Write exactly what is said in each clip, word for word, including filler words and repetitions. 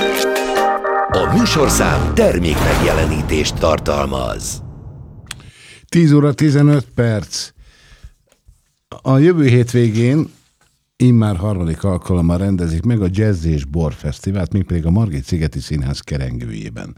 A műsorszám termék megjelenítést tartalmaz. tíz óra tizenöt perc. A jövő hétvégén immár harmadik alkalommal rendezik meg a Jazz és Bor Fesztivált, mégpedig a Margit-szigeti Színház kerengőjében.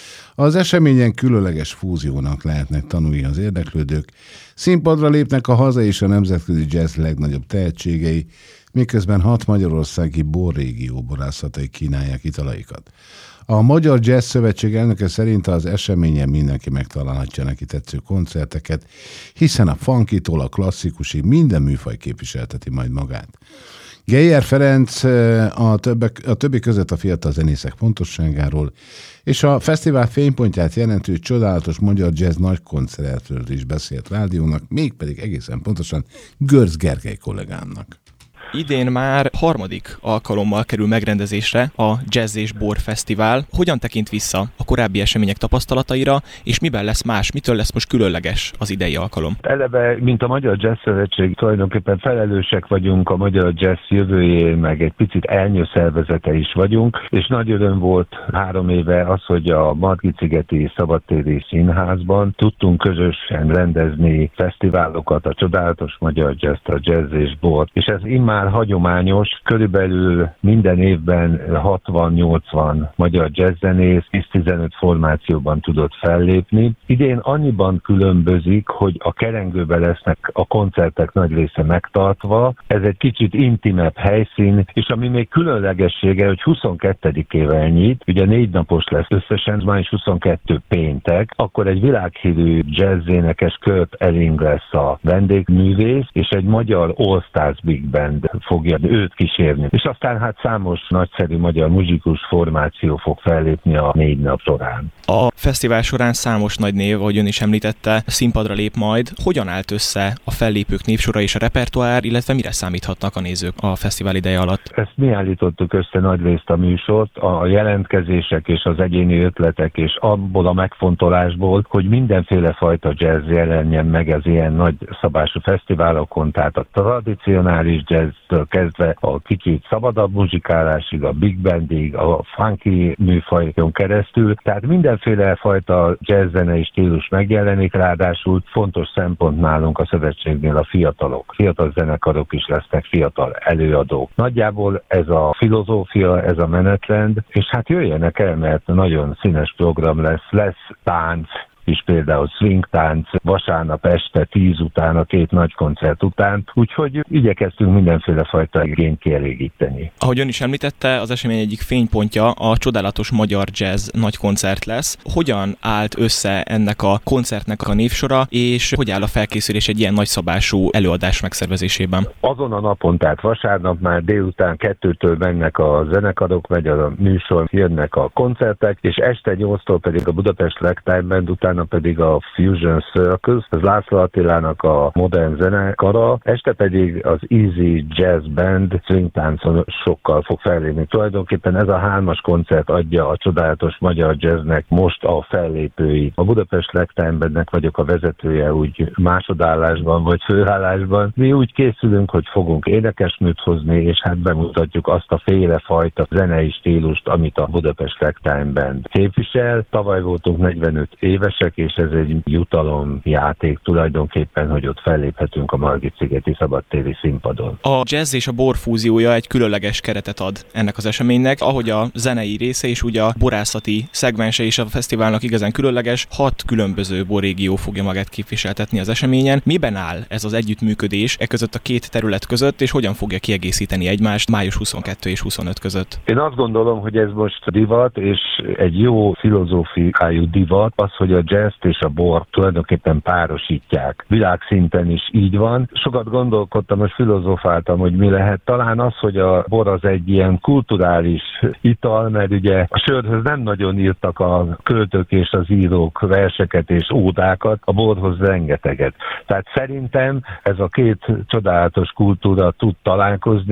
Az eseményen különleges fúziónak lehetnek tanulni az érdeklődők. Színpadra lépnek a hazai és a nemzetközi jazz legnagyobb tehetségei, miközben hat magyarországi borrégió borászatai kínálják italaikat. A Magyar Jazz Szövetség elnöke szerint az eseményen mindenki megtalálhatja neki tetsző koncerteket, hiszen a funkitól a klasszikusig minden műfaj képviselteti majd magát. Geyer Ferenc a, többek, a többi között a fiatal zenészek fontosságáról és a fesztivál fénypontját jelentő csodálatos magyar jazz nagy koncertről is beszélt rádiónak, mégpedig egészen pontosan Görz Gergely kollégámnak. Idén már harmadik alkalommal kerül megrendezésre a Jazz és Bor Fesztivál. Hogyan tekint vissza a korábbi események tapasztalataira, és miben lesz más, mitől lesz most különleges az idei alkalom? Eleve, mint a Magyar Jazz Szövetség, tulajdonképpen felelősek vagyunk a magyar jazz jövőjén, meg egy picit elnyőszervezete is vagyunk, és nagy öröm volt három éve az, hogy a Margit-szigeti Szabadtéri Színházban tudtunk közösen rendezni fesztiválokat, a csodálatos magyar jazz, a Jazz és Bor, és ez immár hagyományos, körülbelül minden évben hatvan-nyolcvan magyar jazzzenész tíz-tizenöt formációban tudott fellépni. Idén annyiban különbözik, hogy a kerengőben lesznek a koncertek nagy része megtartva. Ez egy kicsit intimebb helyszín, és ami még különlegessége, hogy huszonkettedikével nyit, ugye négy napos lesz összesen, május huszonkettő péntek, akkor egy világhírű jazzénekes Kurt Elling lesz a vendégművész, és egy magyar All Stars Big Band fogja őt kísérni. És aztán hát számos nagyszerű magyar muzsikus formáció fog fellépni a négy nap során. A fesztivál során számos nagy név, ahogy ön is említette, színpadra lép majd. Hogyan állt össze a fellépők névsora és a repertoár, illetve mire számíthatnak a nézők a fesztivál ideje alatt? Ezt mi állítottuk össze nagyrészt a műsort, a jelentkezések és az egyéni ötletek, és abból a megfontolásból, hogy mindenféle fajta jazz jelenjen meg az ilyen nagy szabású fesztiválokon, tehát a tradicionális jazztől kezdve a kicsit szabadabb muzsikálásig, a big bandig, a funky műfajon keresztül, tehát mindenféle fajta jazzzenei stílus megjelenik, ráadásul fontos szempont nálunk a szövetségnél a fiatalok. Fiatal zenekarok is lesznek, fiatal előadók. Nagyjából ez a filozófia, ez a menetrend, és hát jöjjenek el, mert nagyon színes program lesz, lesz tánc, és például swing tánc vasárnap este tíz után, a két nagy koncert után, úgyhogy igyekeztünk mindenféle fajta igényt kielégíteni. Ahogy ön is említette, az esemény egyik fénypontja a csodálatos magyar jazz nagy koncert lesz. Hogyan állt össze ennek a koncertnek a névsora, és hogy áll a felkészülés egy ilyen nagyszabású előadás megszervezésében? Azon a napon, tehát vasárnap már délután kettőtől mennek a zenekarok, megy a műsor, jönnek a koncertek, és este nyolctól pedig a Budapest Ragtime Band, után pedig a Fusion Circus, ez László Attilának a modern zenekara, este pedig az Easy Jazz Band swingtáncon sokkal fog fellépni. Tulajdonképpen ez a hármas koncert adja a csodálatos magyar jazznek most a fellépői. A Budapest Ragtime Bandnek vagyok a vezetője, úgy másodállásban vagy főállásban. Mi úgy készülünk, hogy fogunk énekesnőt hozni, és hát bemutatjuk azt a féle fajta zenei stílust, amit a Budapest Ragtime Band képvisel. Tavaly voltunk negyvenöt évesek, és ez egy jutalomjáték tulajdonképpen, hogy ott felléphetünk a Margit-szigeti Szabadtéri színpadon. A jazz és a bor fúziója egy különleges keretet ad ennek az eseménynek, ahogy a zenei része és ugye a borászati szegmense is a fesztiválnak igazán különleges, hat különböző borrégió fogja magát képviseltetni az eseményen. Miben áll ez az együttműködés e között a két terület között, és hogyan fogja kiegészíteni egymást május huszonkettő és huszonöt között? Én azt gondolom, hogy ez most divat, és egy jó filozófiájú divat, az, hogy a jazzt és a bort tulajdonképpen párosítják. Világszinten is így van. Sokat gondolkodtam, és filozofáltam, hogy mi lehet. Talán az, hogy a bor az egy ilyen kulturális ital, mert ugye a sörhöz nem nagyon írtak a költők és az írók verseket és ódákat, a borhoz rengeteget. Tehát szerintem ez a két csodálatos kultúra tud találkozni,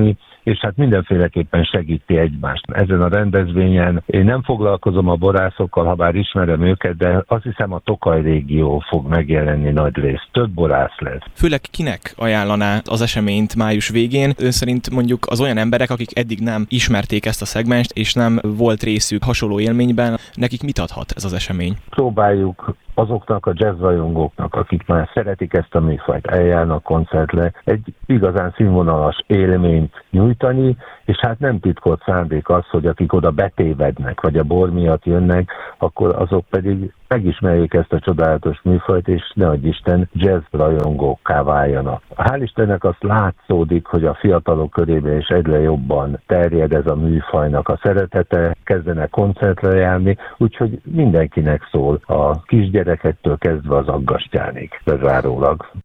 és hát mindenféleképpen segíti egymást. Ezen a rendezvényen én nem foglalkozom a borászokkal, ha bár ismerem őket, de azt hiszem a Tokaj régió fog megjelenni nagy részt. Több borász lesz. Főleg kinek ajánlaná az eseményt május végén? Ön szerint mondjuk az olyan emberek, akik eddig nem ismerték ezt a szegmenst, és nem volt részük hasonló élményben, nekik mit adhat ez az esemény? Próbáljuk azoknak a jazzrajongóknak, akik már szeretik ezt a műfajt, eljárnak koncertre, egy igazán színvonalas élményt nyújtani, és hát nem titkolt szándék az, hogy akik oda betévednek, vagy a bor miatt jönnek, akkor azok pedig megismerjék ezt a csodálatos műfajt, és ne adj Isten, jazzrajongókká váljanak. Hál' Istennek azt látszódik, hogy a fiatalok körében is egyre jobban terjed ez a műfajnak a szeretete, kezdenek koncertre járni, úgyhogy mindenkinek szól, a kisgyerekektől kezdve az aggastyánig bezárólag.